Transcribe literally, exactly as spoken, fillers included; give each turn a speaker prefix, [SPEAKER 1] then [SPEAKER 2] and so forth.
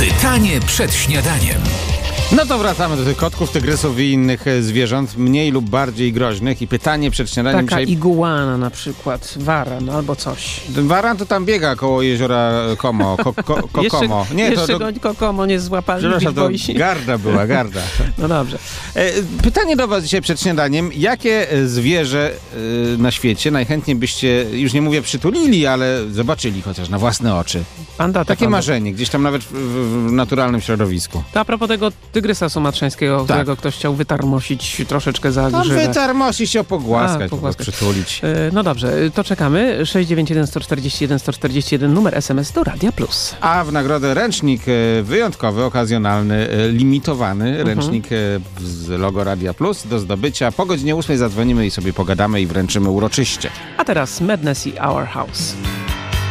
[SPEAKER 1] Pytanie przed śniadaniem.
[SPEAKER 2] No to wracamy do tych kotków, tygrysów i innych e, zwierząt, mniej lub bardziej groźnych. I pytanie przed śniadaniem
[SPEAKER 3] Taka
[SPEAKER 2] dzisiaj...
[SPEAKER 3] iguana na przykład, waran albo coś.
[SPEAKER 2] Ten waran to tam biega koło jeziora Komo, ko, ko, Kokomo.
[SPEAKER 3] Jeszcze,
[SPEAKER 2] Nie,
[SPEAKER 3] jeszcze
[SPEAKER 2] to,
[SPEAKER 3] go Kokomo nie złapali w
[SPEAKER 2] przepraszam, to
[SPEAKER 3] Boisi.
[SPEAKER 2] garda była, garda.
[SPEAKER 3] No dobrze.
[SPEAKER 2] E, Pytanie do was dzisiaj przed śniadaniem. Jakie e, zwierzę e, na świecie najchętniej byście, już nie mówię przytulili, ale zobaczyli chociaż na własne oczy?
[SPEAKER 3] Panda, to
[SPEAKER 2] Takie
[SPEAKER 3] panda.
[SPEAKER 2] marzenie, gdzieś tam nawet w, w, w naturalnym środowisku.
[SPEAKER 3] To a propos tego tygrysa sumatrzańskiego,
[SPEAKER 2] Tak.
[SPEAKER 3] którego ktoś chciał wytarmosić troszeczkę za
[SPEAKER 2] Tam
[SPEAKER 3] grzywę.
[SPEAKER 2] wytarmosić się, pogłaskać,
[SPEAKER 3] A,
[SPEAKER 2] po
[SPEAKER 3] pogłaskać.
[SPEAKER 2] prostu przytulić.
[SPEAKER 3] E, No dobrze, to czekamy. sześć dziewięć jeden, sto czterdzieści jeden, sto czterdzieści jeden, numer S M S do Radia Plus.
[SPEAKER 2] A w nagrodę ręcznik e, wyjątkowy, okazjonalny, e, limitowany
[SPEAKER 3] Mhm.
[SPEAKER 2] ręcznik e, z logo Radia Plus do zdobycia. Po godzinie ósmej zadzwonimy i sobie pogadamy i wręczymy uroczyście.
[SPEAKER 3] A teraz Madness i Our House.